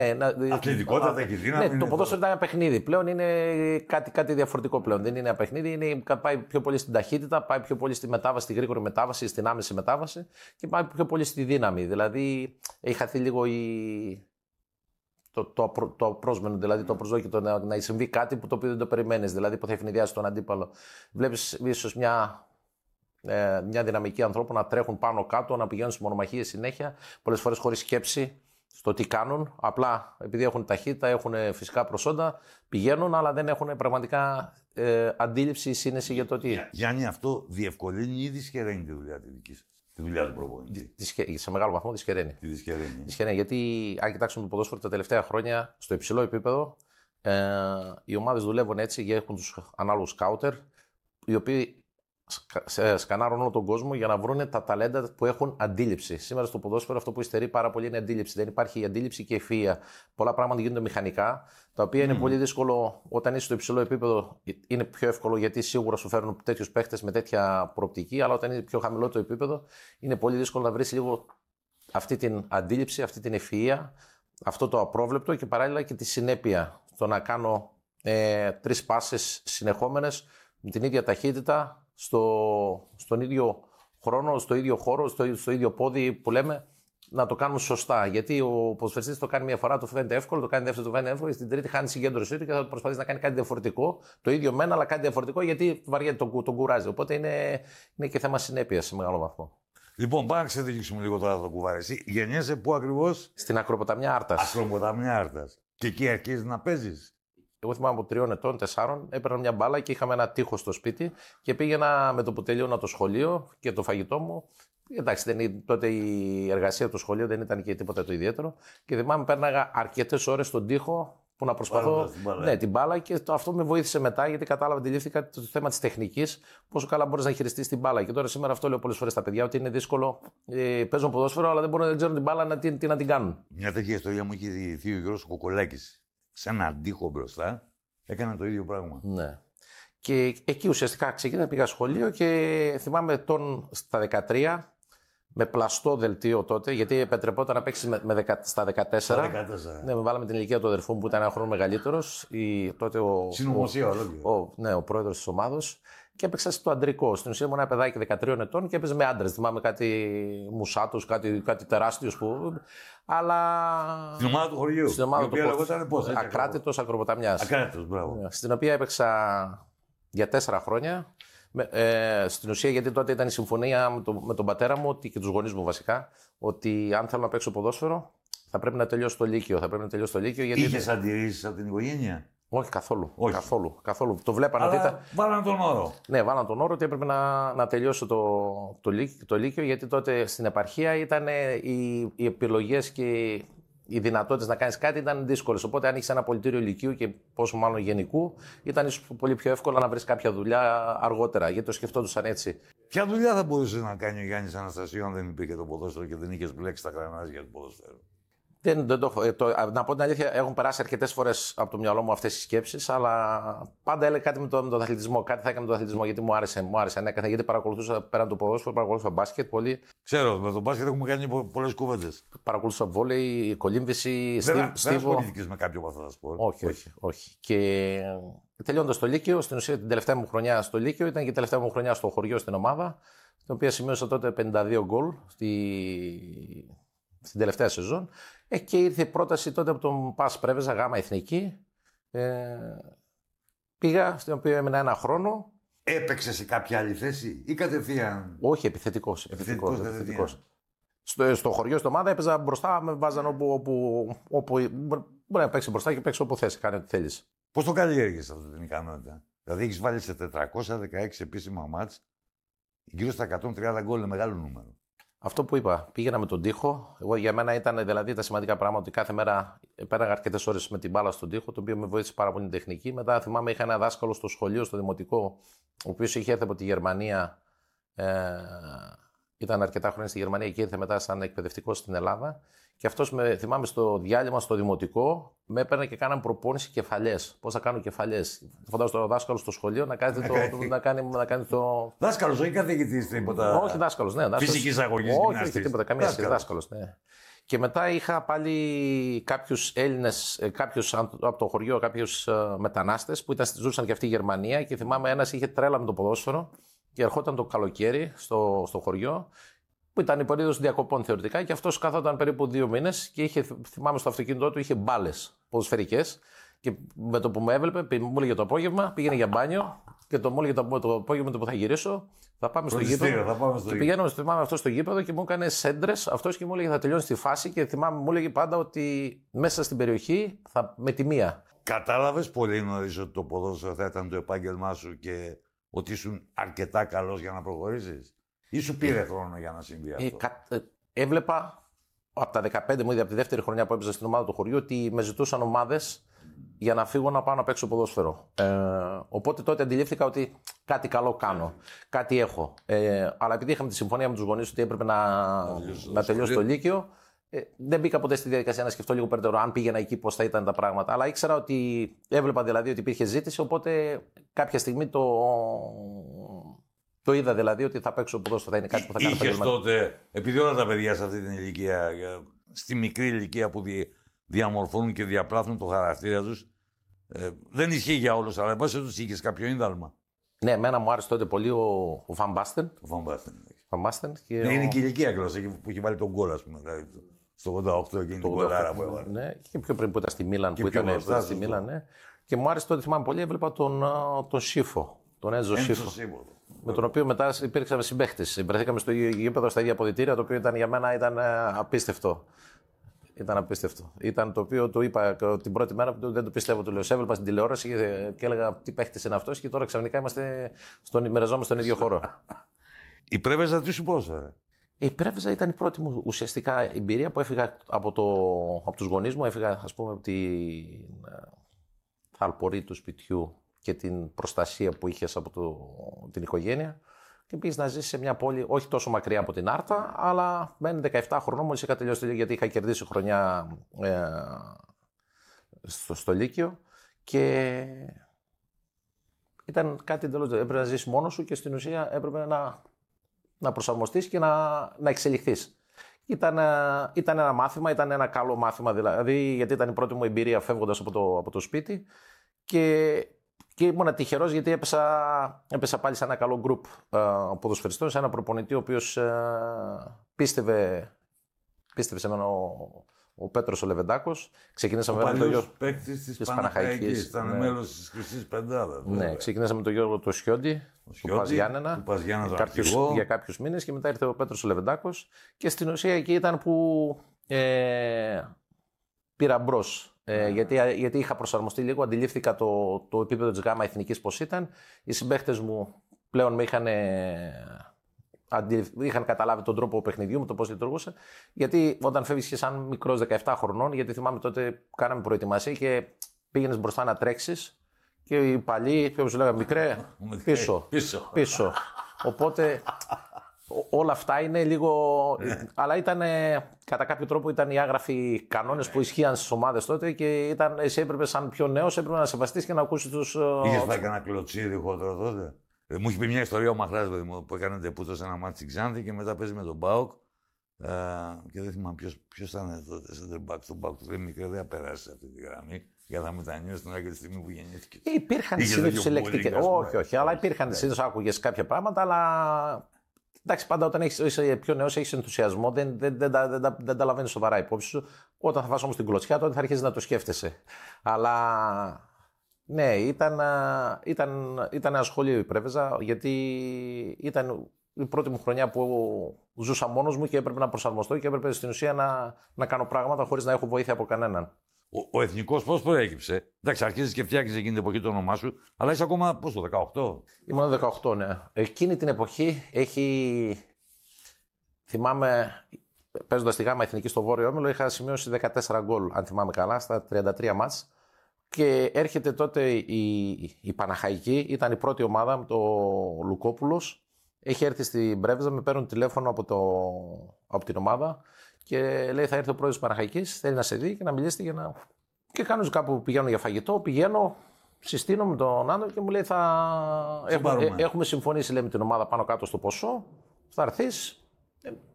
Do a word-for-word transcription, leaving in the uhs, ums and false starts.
Αθλητικότητα, έχει δύναμη. Ναι, το ποδόσφαιρο ήταν ένα παιχνίδι. Πλέον είναι κάτι, κάτι διαφορετικό πλέον. Δεν είναι ένα παιχνίδι, είναι, πάει πιο πολύ στην ταχύτητα, πάει πιο πολύ στη μετάβαση, στη γρήγορη μετάβαση, στην άμεση μετάβαση και πάει πιο πολύ στη δύναμη. Δηλαδή έχει χαθεί λίγο η... το, το, το, το απρόσμενο, δηλαδή το προσδόκητο να, να συμβεί κάτι που το οποίο δεν το περιμένεις, δηλαδή που θα ευνηδιάσει τον αντίπαλο. Βλέπεις ίσως μια. Ε, μια δυναμική ανθρώπων να τρέχουν πάνω κάτω, να πηγαίνουν στις μονομαχίες συνέχεια, πολλές φορές χωρίς σκέψη στο τι κάνουν. Απλά επειδή έχουν ταχύτητα, έχουν φυσικά προσόντα, πηγαίνουν, αλλά δεν έχουν πραγματικά ε, αντίληψη ή σύνεση για το τι. Γιάννη, αυτό διευκολύνει ή δυσχεραίνει τη δουλειά τη δική σας, τη δουλειά του προπονητή? Σε μεγάλο βαθμό δυσχεραίνει. Τη δυσχεραίνει. Δυσχεραίνει. Γιατί αν κοιτάξουμε το ποδόσφαιρο τα τελευταία χρόνια, στο υψηλό επίπεδο, ε, οι ομάδες δουλεύουν έτσι και έχουν τους ανάλογους σκάουτερ, οι οποίοι σκανάρουν όλο τον κόσμο για να βρουν τα ταλέντα που έχουν αντίληψη. Σήμερα στο ποδόσφαιρο αυτό που υστερεί πάρα πολύ είναι αντίληψη. Δεν υπάρχει η αντίληψη και η ευφυΐα. Πολλά πράγματα γίνονται μηχανικά, τα οποία mm. είναι πολύ δύσκολο όταν είσαι στο υψηλό επίπεδο. Είναι πιο εύκολο γιατί σίγουρα σου φέρνουν τέτοιους παίχτες με τέτοια προοπτική, αλλά όταν είναι πιο χαμηλό το επίπεδο, είναι πολύ δύσκολο να βρεις λίγο αυτή την αντίληψη, αυτή την ευφυΐα, αυτό το απρόβλεπτο και παράλληλα και τη συνέπεια. Το να κάνω ε, τρεις πάσες συνεχόμενες με την ίδια ταχύτητα. Στο, στον ίδιο χρόνο, στο ίδιο χώρο, στο, στο ίδιο πόδι που λέμε, να το κάνουμε σωστά. Γιατί ο ποδοσφαιριστής το κάνει μια φορά, το φαίνεται εύκολο, το κάνει δεύτερο, το φαίνεται εύκολο, και στην τρίτη χάνει συγκέντρωσή του και θα προσπαθήσει να κάνει κάτι διαφορετικό. Το ίδιο μένα, αλλά κάτι διαφορετικό γιατί βαριέται, τον, τον κουράζει. Οπότε είναι, είναι και θέμα συνέπειας σε μεγάλο βαθμό. Λοιπόν, πάμε να ξεδικήσουμε λίγο τώρα το κουβάρι. Εσύ γεννιέσαι πού ακριβώς? Στην Ακροποταμιά Άρτας. Ακροποταμιά Άρτας. Και εκεί αρχίζεις να παίζεις? Εγώ θυμάμαι από τριών ετών, τεσσάρων, έπαιρνα μια μπάλα και είχαμε ένα τοίχο στο σπίτι και πήγαινα με το που τελείωνα το σχολείο και το φαγητό μου. Εντάξει, δεν, τότε η εργασία του σχολείου δεν ήταν και τίποτα το ιδιαίτερο. Και θυμάμαι πέρναγα αρκετές ώρες στον τοίχο που να προσπαθώ. Την μπάλα. Ναι, την μπάλα και το, αυτό με βοήθησε μετά γιατί κατάλαβα, αντιλήφθηκα το θέμα της τεχνικής, πόσο καλά μπορείς να χειριστείς την μπάλα. Και τώρα σήμερα αυτό λέω πολλές φορές στα παιδιά ότι είναι δύσκολο. Ε, παίζουν ποδόσφαιρο, αλλά δεν μπορούν να ξέρουν την μπάλα να, τι, τι να την κάνουν. Μια τέτοια ιστορία μου είχε διηγηθεί ο Γιώργος Κοκολάκης. Σε έναν τοίχο μπροστά, έκανα το ίδιο πράγμα. Ναι. Και εκεί ουσιαστικά ξεκίνησα, πήγα σχολείο και θυμάμαι τον στα δεκατρία με πλαστό δελτίο τότε, γιατί επιτρεπόταν να παίξει με, με, στα δεκατέσσερα. δεκατέσσερα. Ναι, με βάλαμε την ηλικία του αδερφού μου που ήταν ένα χρόνο μεγαλύτερος. Τότε ο, Συνωμοσία, ο, ο, ναι, ο πρόεδρος της ομάδος. Και έπαιξα στο αντρικό. Στην ουσία ήμουν ένα παιδάκι δεκατρία ετών και έπαιζε με άντρες. Θυμάμαι κάτι μουσάτους, κάτι, κάτι τεράστιος που. Αλλά. Στην ομάδα του χωριού. Στην ομάδα του χωριού. Ακράτητος Ακροποταμιάς. Ακράτητος, μπράβο. Στην οποία έπαιξα για τέσσερα χρόνια. Ε, στην ουσία, γιατί τότε ήταν η συμφωνία με, το, με τον πατέρα μου ότι, και τους γονείς μου βασικά, ότι αν θέλω να παίξω ποδόσφαιρο θα πρέπει να τελειώσω το Λύκειο. Θα πρέπει να τελειώσω το Λύκειο. Γιατί είχες αντιρρήσεις από την οικογένεια? Όχι, καθόλου. Όχι. Καθόλου, καθόλου. Το βλέπανε ότι ήταν. Βάλαν τον όρο. Ναι, βάλαν τον όρο ότι έπρεπε να, να τελειώσω το, το, λύκειο, το Λύκειο, γιατί τότε στην επαρχία ήταν οι, οι επιλογές και οι δυνατότητες να κάνεις κάτι ήταν δύσκολες. Οπότε, αν είχες ένα πολιτήριο Λυκείου και πόσο μάλλον γενικού, ήταν ίσως πολύ πιο εύκολο να βρεις κάποια δουλειά αργότερα, γιατί το σκεφτόντουσαν έτσι. Ποια δουλειά θα μπορούσε να κάνει ο Γιάννης Αναστασίου αν δεν υπήρχε το ποδόσφαιρο και δεν είχες μπλέξει τα γρανάζια του ποδοσφαίρου? Δεν, δεν το, το, να πω την αλήθεια, έχουν περάσει αρκετές φορές από το μυαλό μου αυτές τις σκέψεις, αλλά πάντα έλεγα κάτι με, το, με τον αθλητισμό. Κάτι θα έκανα με τον αθλητισμό, γιατί μου άρεσε. Μου άρεσε ανέκαθεν, γιατί παρακολουθούσα πέραν του ποδόσφαιρου, παρακολουθούσα μπάσκετ πολύ. Ξέρω, με τον μπάσκετ έχουμε κάνει πολλές κούβεντες. Παρακολουθούσα βόλεϊ, κολύμβηση, στίβο. Δεν ασχολήθηκες με κάποιο από αυτά τα σπορ? Όχι, όχι, όχι. Και τελειώντας το Λύκειο, στην ουσία την τελευταία μου χρονιά στο Λύκειο ήταν και η τελευταία μου χρονιά στο χωριό στην ομάδα, την οποία σημείωσα τότε πενήντα δύο γκολ στη... στην τελευταία σεζόν. Ε, και ήρθε η πρόταση τότε από τον Πας Πρέβεζα, γάμα εθνική. Ε, πήγα, στην οποία έμεινα ένα χρόνο. Έπαιξε σε κάποια άλλη θέση ή κατευθείαν? Όχι, επιθετικός. επιθετικός, επιθετικός. Στο, στο χωριό, στην ομάδα έπαιζα μπροστά, με βάζαν όπου, όπου, όπου μπορεί να παίξει μπροστά και παίξει όπου θες, κάνει ό,τι θέλεις. Πώς το καλλιέργησες αυτή την ικανότητα? Δηλαδή έχεις βάλει σε τετρακόσια δεκαέξι επίσημα μάτς γύρω στα εκατόν τριάντα γκολ, είναι μεγάλο νούμερο. Αυτό που είπα, πήγαινα με τον τοίχο. Εγώ, για μένα ήταν δηλαδή τα σημαντικά πράγματα ότι κάθε μέρα πέραγα αρκετές ώρες με την μπάλα στον τοίχο, το οποίο με βοήθησε πάρα πολύ την τεχνική. Μετά θυμάμαι είχα ένα δάσκαλο στο σχολείο, στο δημοτικό, ο οποίος είχε έρθει από τη Γερμανία. Ε, ήταν αρκετά χρόνια στη Γερμανία και ήρθε μετά σαν εκπαιδευτικός στην Ελλάδα. Και αυτός, με, θυμάμαι στο διάλειμμα στο δημοτικό, με έπαιρνε και κάναν προπόνηση κεφαλιές. Πώς θα κάνω κεφαλιές. Φαντάζομαι το δάσκαλο στο σχολείο να κάνει το. να κάνει, να κάνει το... Δάσκαλος, όχι καθηγητής τίποτα. Όχι, δάσκαλος, ναι. Φυσικής αγωγής. Όχι, όχι, τίποτα. Καμία σχέση. Δάσκαλος, ναι. Και μετά είχα πάλι κάποιους Έλληνες, κάποιους από το χωριό, κάποιους μετανάστες που ήταν, ζούσαν και αυτοί η Γερμανία και θυμάμαι ένας είχε τρέλα με το ποδόσφαιρο και ερχόταν το καλοκαίρι στο, στο χωριό που ήταν η περίοδος διακοπών θεωρητικά και αυτός κάθονταν περίπου δύο μήνες και είχε, θυμάμαι στο αυτοκίνητό του είχε μπάλες ποδοσφαιρικές και με το που με έβλεπε, μου έλεγε το απόγευμα, πήγαινε για μπάνιο και το μου έλεγε το, το απόγευμα το που θα γυρίσω. Θα πάμε στο γήπεδο. Θα πάμε στο και πηγαίναμε, θυμάμαι αυτό στο γήπεδο και μου έκανε σέντρες αυτός και μου έλεγε θα τελειώνει τη φάση και θυμάμαι, μου έλεγε πάντα ότι μέσα στην περιοχή θα, με τη μία. Κατάλαβες πολύ νωρίς ότι το ποδόσφαιρο θα ήταν το επάγγελμά σου και ότι ήσουν αρκετά καλός για να προχωρήσεις. Ή σου πήρε χρόνο για να συμβεί αυτό? Ε, κα, ε, έβλεπα από τα δεκαπέντε μου, ήδη από τη δεύτερη χρονιά που έπαιζα στην ομάδα του χωριού, ότι με ζητούσαν ομάδες για να φύγω να πάω να παίξω ποδόσφαιρο. Ε, οπότε τότε αντιλήφθηκα ότι κάτι καλό κάνω, κάτι έχω. Ε, αλλά επειδή είχαμε τη συμφωνία με τους γονείς ότι έπρεπε να, να τελειώσω το Λύκειο, ε, δεν μπήκα ποτέ στη διαδικασία να σκεφτώ λίγο περαιτέρω αν πήγαινα εκεί πώς θα ήταν τα πράγματα. Αλλά ήξερα ότι έβλεπα δηλαδή ότι υπήρχε ζήτηση, οπότε κάποια στιγμή το, το είδα δηλαδή ότι θα παίξω ποδόσφαιρο, θα είναι κάτι που θα κάνω. Είχες τότε, επειδή όλα τα παιδιά σε αυτή την ηλικία, στη μικρή ηλικία που δι, διαμορφώνουν και διαπλάθουν το χαρακτήρα τους, ε, δεν ισχύει για όλους, αλλά πώς τους είχες κάποιο ίνδαλμα? Ναι, εμένα μου άρεσε τότε πολύ ο, ο Βαν Μπάστεν. Ο Βαν Μπάστεν. Βαν Μπάστεν και ναι, ο... είναι και η ηλικία κλώσσα που έχει βάλει τον γκολ, ας πούμε. Δηλαδή, στο ογδόντα οκτώ εκείνη την κολάρα που έβαλε. Ναι, και πιο πριν που ήταν στη Μίλαν. Και που ήταν μπροστά, στη Μίλαν, ναι. Και μου άρεσε τότε, θυμάμαι πολύ, έβλεπα τον, τον Σίφο. Τον Έντζο Σίφο. Με τον οποίο μετά υπήρξαμε συμπαίχτες. Συμπρεθήκαμε στο γήπεδο στα ίδια αποδυτήρια, το οποίο ήταν, για μένα ήταν απίστευτο. Ήταν απίστευτο. Ήταν το οποίο το είπα την πρώτη μέρα που δεν το πιστεύω. Του λέω: σε έβλεπα στην τηλεόραση και έλεγα τι παίχτης είναι αυτός, και τώρα ξαφνικά είμαστε στον, μοιραζόμαστε στον ίδιο χώρο. Η Πρέβεζα τι σου πόσα? Η Πρέβεζα ήταν η πρώτη μου ουσιαστικά εμπειρία που έφυγα από, το, από τους γονείς μου. Έφυγα, ας πούμε, από την θαλπορή του σπιτιού και την προστασία που είχες από το, την οικογένεια. Και πήγες να ζήσεις σε μια πόλη όχι τόσο μακριά από την Άρτα, αλλά μένει δεκαεπτά χρονών, μόλις είχα τελειώσει το Λύκειο, γιατί είχα κερδίσει χρονιά ε, στο, στο Λύκειο. Και ήταν κάτι εντελώς. Έπρεπε να ζήσεις μόνος σου και στην ουσία έπρεπε να, να προσαρμοστείς και να, να εξελιχθείς. Ήταν, ήταν ένα μάθημα, ήταν ένα καλό μάθημα δηλαδή, γιατί ήταν η πρώτη μου εμπειρία φεύγοντας από το, από το σπίτι. Και Και ήμουν τυχερός γιατί έπεσα, έπεσα πάλι σε ένα καλό γκρουπ uh, ποδοσφαιριστών, σε ένα προπονητή ο οποίος uh, πίστευε, πίστευε σε μένα ο, ο Πέτρος ο Λεβεντάκος. Ξεκινήσαμε ο με τον Γιώργο παίκτης της Παναχαϊκής, ήταν ναι. μέλος της Χρυσής Πεντάδας. Ναι, ξεκινήσαμε με τον Γιώργο το Σιόντι, του Πας Γιάννενα, για κάποιους μήνες, και μετά ήρθε ο Πέτρος ο Λεβεντάκος και στην ουσία εκεί ήταν που ε, πήρα μπρος. Ε, γιατί, γιατί είχα προσαρμοστεί λίγο, αντιλήφθηκα το, το επίπεδο της ΓΑΜΑ Εθνικής πώς ήταν. Οι συμπαίχτες μου πλέον με είχαν, ε, αντιληφ, είχαν καταλάβει τον τρόπο παιχνιδιού μου, το πώς λειτουργούσε. Γιατί όταν φεύγεις και σαν μικρός δεκαεπτά χρονών, γιατί θυμάμαι τότε κάναμε προετοιμασία και πήγαινες μπροστά να τρέξεις και οι παλιοί, όπως λέγαμε, μικρέ, πίσω, πίσω. πίσω. Οπότε όλα αυτά είναι λίγο. Αλλά ήταν, κατά κάποιο τρόπο, ήταν οι άγραφοι κανόνες που ισχύαν στις ομάδες τότε και ήταν, εσύ έπρεπε, σαν πιο νέος, έπρεπε να σεβαστείς και να ακούσεις τους. Είχες πάει κανένα κλωτσίδι χοντρό τότε? Ε, μου έχει πει μια ιστορία ο Μαχράς που έκανε τεπούτο σε ένα μάτι στην Ξάνθη και μετά παίζει με τον ΠΑΟΚ. Ε, και δεν θυμάμαι ποιος ήταν τότε. Σε τον ΠΑΟΚ, τον ΠΑΟΚ του λέει: μικρέ, δεν θα περάσει αυτή τη γραμμή. Για να μετανιώσει την ώρα και τη στιγμή που γεννήθηκε. Υπήρχαν συνήθως ελεκτικές. Όχι, όχι, αλλά υπήρχαν συνήθως, άκουγες κάποια πράγματα, αλλά. Εντάξει, πάντα όταν έχεις, είσαι πιο νέος, έχεις ενθουσιασμό, δεν, δεν, δεν, δεν, δεν, δεν τα λαβαίνεις σοβαρά υπόψη σου. Όταν θα φας όμως την κλωτσιά, τότε θα αρχίσεις να το σκέφτεσαι. Αλλά ναι, ήταν, ήταν, ήταν ένα σχολείο η Πρέβεζα, γιατί ήταν η πρώτη μου χρονιά που ζούσα μόνος μου και έπρεπε να προσαρμοστώ και έπρεπε στην ουσία να, να κάνω πράγματα χωρίς να έχω βοήθεια από κανέναν. Ο, ο εθνικός πώς προέκυψε? Εντάξει, αρχίζεις και φτιάχνεις εκείνη την εποχή το όνομά σου, αλλά είσαι ακόμα πώς, το δεκαοκτώ? Ήμουν δεκαοκτώ, ναι. Εκείνη την εποχή έχει. Θυμάμαι, παίζοντας τη ΓΑΜΑ Εθνική στο Βόρειο Όμιλο, είχα σημειώσει δεκατέσσερα γκολ, αν θυμάμαι καλά, στα τριάντα τρία μάτς. Και έρχεται τότε η, η Παναχαϊκή, ήταν η πρώτη ομάδα με το Λουκόπουλος. Έχει έρθει στην Πρέβεζα, με παίρνουν τηλέφωνο από, το, από την ομάδα. Και λέει: θα έρθει ο πρόεδρος της Παναχαϊκής, θέλει να σε δει και να μιλήσει για να. Και κάνω κάπου, πηγαίνω για φαγητό, πηγαίνω, συστήνω με τον άντρα και μου λέει: θα. Έχουμε, ε, έχουμε συμφωνήσει, λέει, με την ομάδα πάνω κάτω στο ποσό. Θα έρθεις. Ε,